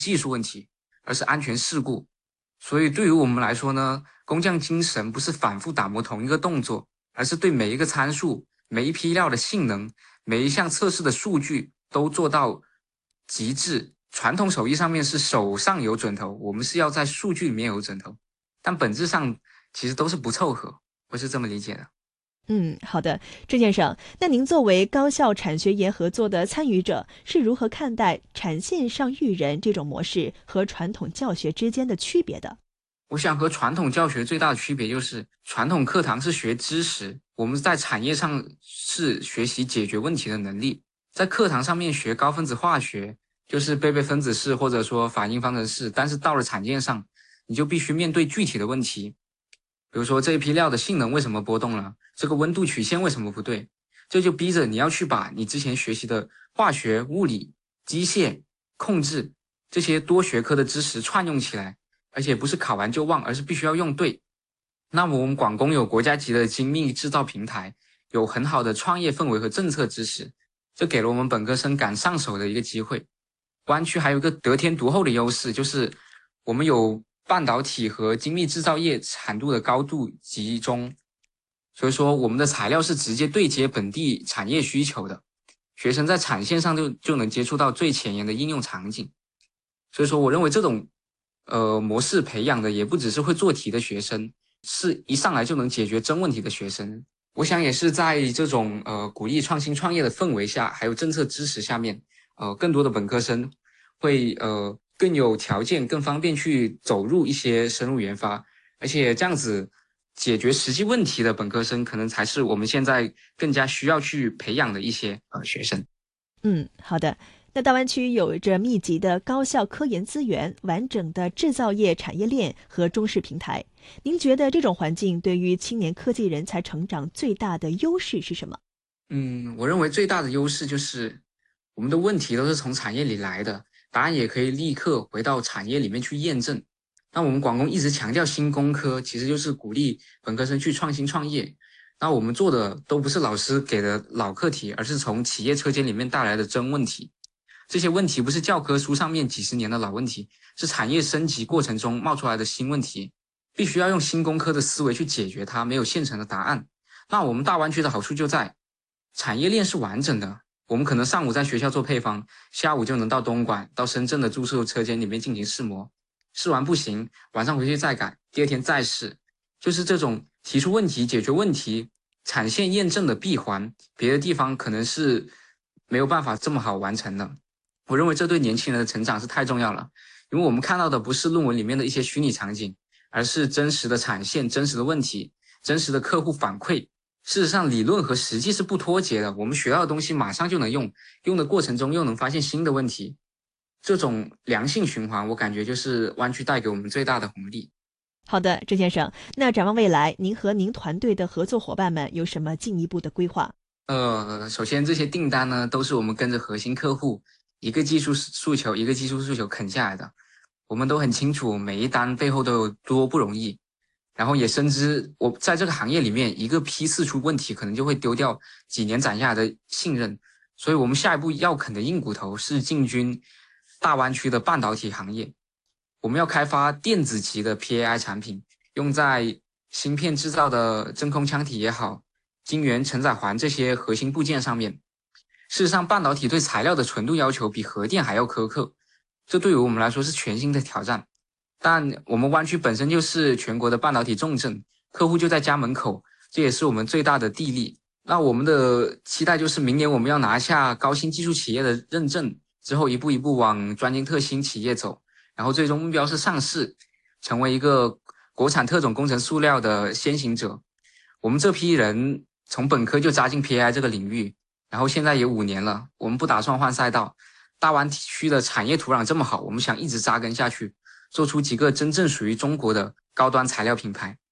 技术问题，而是安全事故。所以对于我们来说呢，工匠精神不是反复打磨同一个动作，而是对每一个参数、每一批料的性能、每一项测试的数据都做到极致。传统手艺上面是手上有准头，我们是要在数据里面有准头，但本质上其实都是不凑合，我是这么理解的。 好的，郑先生，那您作为高校产学研合作的参与者，是如何看待产线上育人这种模式和传统教学之间的区别的？ 我想和传统教学最大的区别就是，传统课堂是学知识，我们在产业上是学习解决问题的能力。在课堂上面学高分子化学，就是背背分子式或者说反应方程式，但是到了产业上，你就必须面对具体的问题，比如说这一批料的性能为什么波动了，这个温度曲线为什么不对，这就逼着你要去把你之前学习的化学、物理、机械、控制这些多学科的知识串用起来，而且不是考完就忘，而是必须要用对。那么我们广工有国家级的精密制造平台，有很好的创业氛围和政策支持，这给了我们本科生赶上手的一个机会。湾区还有一个得天独厚的优势，就是我们有半导体和精密制造业产度的高度集中，所以说我们的材料是直接对接本地产业需求的，学生在产线上就能接触到最前沿的应用场景。所以说我认为这种模式培养的也不只是会做题的学生，是一上来就能解决真问题的学生。我想也是在这种鼓励创新创业的氛围下，还有政策支持下面，更多的本科生会更有条件、更方便去走入一些生物研发，而且这样子解决实际问题的本科生，可能才是我们现在更加需要去培养的一些学生。 好的。那大湾区有着密集的高校科研资源、完整的制造业产业链和中式平台。您觉得这种环境对于青年科技人才成长最大的优势是什么？ 我认为最大的优势就是我们的问题都是从产业里来的，答案也可以立刻回到产业里面去验证。那我们广工一直强调新工科，其实就是鼓励本科生去创新创业。那我们做的都不是老师给的老课题，而是从企业车间里面带来的真问题。这些问题不是教科书上面几十年的老问题，是产业升级过程中冒出来的新问题，必须要用新工科的思维去解决它，没有现成的答案。那我们大湾区的好处就在产业链是完整的，我们可能上午在学校做配方，下午就能到东莞、到深圳的注塑车间里面进行试模，试完不行，晚上回去再改，第二天再试，就是这种提出问题、解决问题、产线验证的闭环，别的地方可能是没有办法这么好完成的。我认为这对年轻人的成长是太重要了，因为我们看到的不是论文里面的一些虚拟场景，而是真实的产线、真实的问题、真实的客户反馈。事实上，理论和实际是不脱节的，我们学到的东西马上就能用，用的过程中又能发现新的问题，这种良性循环，我感觉就是湾区带给我们最大的红利。 好的，郑先生，那展望未来，您和您团队的合作伙伴们有什么进一步的规划？ 首先这些订单呢，都是我们跟着核心客户一个技术诉求一个技术诉求啃下来的，我们都很清楚每一单背后都有多不容易，然后也深知我在这个行业里面一个批次出问题，可能就会丢掉几年攒下来的信任，所以我们下一步要啃的硬骨头是进军大湾区的半导体行业，我们要开发电子级的 PAI 产品，用在芯片制造的真空腔体也好，晶圆承载环这些核心部件上面。事实上，半导体对材料的纯度要求比核电还要苛刻，这对于我们来说是全新的挑战。但我们湾区本身就是全国的半导体重镇，客户就在家门口，这也是我们最大的地利。那我们的期待就是明年我们要拿下高新技术企业的认证，之后一步一步往专精特新企业走，然后最终目标是上市，成为一个国产特种工程塑料的先行者。我们这批人从本科就扎进 PAI 这个领域，然后现在也5年了，我们不打算换赛道。大湾区的产业土壤这么好，我们想一直扎根下去，做出几个真正属于中国的高端材料品牌。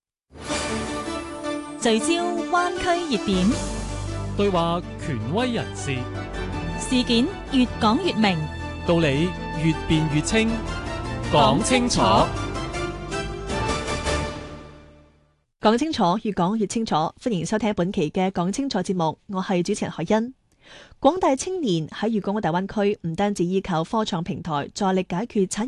聚焦灣區熱點， 對話權威人士， 事件越講越明， 道理越辯越清，講清楚。 講清楚，越講越清楚。歡迎收聽本期嘅講清楚節目，我係主持人海欣。 廣大青年喺粵港澳大灣區唔單止依靠科創平台，助力解決產